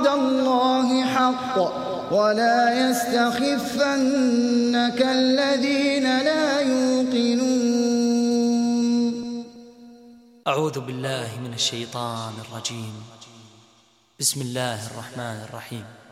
وعد الله حق ولا يستخفنك الذين لا يوقنون. أعوذ بالله من الشيطان الرجيم. بسم الله الرحمن الرحيم.